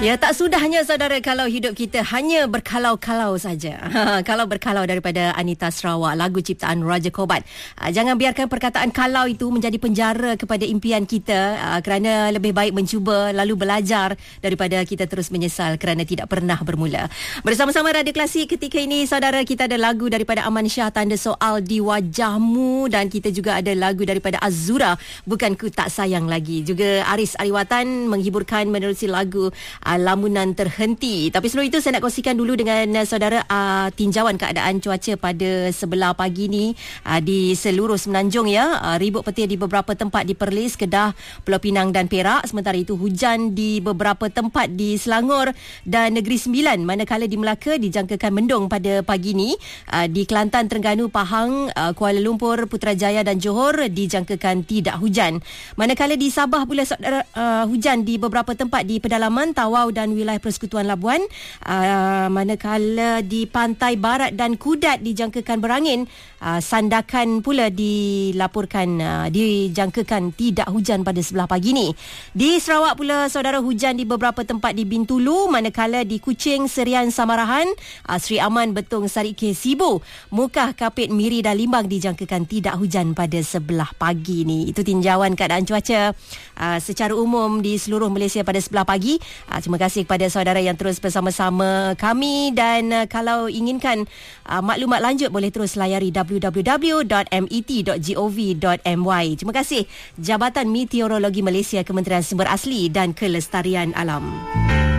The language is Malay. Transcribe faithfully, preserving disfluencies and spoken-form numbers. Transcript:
Ya, tak sudahnya saudara kalau hidup kita hanya berkalau-kalau saja. Kalau berkalau daripada Anita Sarawak, lagu ciptaan Raja Kobat. Jangan biarkan perkataan kalau itu menjadi penjara kepada impian kita, kerana lebih baik mencuba lalu belajar daripada kita terus menyesal kerana tidak pernah bermula. Bersama-sama Radio Klasik ketika ini saudara, kita ada lagu daripada Aman Shah, Tanda Soal di Wajahmu, dan kita juga ada lagu daripada Azura, Bukan Ku Tak Sayang Lagi. Juga Aris Ariwatan menghiburkan menerusi lagu Uh, lamunan terhenti. Tapi sebelum itu saya nak kongsikan dulu dengan uh, saudara uh, tinjauan keadaan cuaca pada sebelah pagi ni uh, di seluruh Semenanjung ya. Uh, ribut petir di beberapa tempat di Perlis, Kedah, Pulau Pinang dan Perak. Sementara itu hujan di beberapa tempat di Selangor dan Negeri Sembilan, manakala di Melaka dijangkakan mendung pada pagi ni. Uh, di Kelantan, Terengganu, Pahang, uh, Kuala Lumpur, Putrajaya dan Johor dijangkakan tidak hujan. Manakala di Sabah pula saudara, uh, hujan di beberapa tempat di pedalaman Tawau dan wilayah Persekutuan Labuan. Uh, manakala di pantai barat dan Kudat dijangkakan berangin. Uh, Sandakan pula dilaporkan uh, dijangkakan tidak hujan pada sebelah pagi ni. Di Sarawak pula saudara, hujan di beberapa tempat di Bintulu, manakala di Kuching, Serian, Samarahan, uh, Sri Aman, Betong, Sarike, Sibu, Mukah, Kapit, Miri dan Limbang dijangkakan tidak hujan pada sebelah pagi ni. Itu tinjauan keadaan cuaca uh, secara umum di seluruh Malaysia pada sebelah pagi. Uh, Terima kasih kepada saudara yang terus bersama-sama kami, dan uh, kalau inginkan uh, maklumat lanjut boleh terus layari w w w dot met dot gov dot my. Terima kasih Jabatan Meteorologi Malaysia, Kementerian Sumber Asli dan Kelestarian Alam.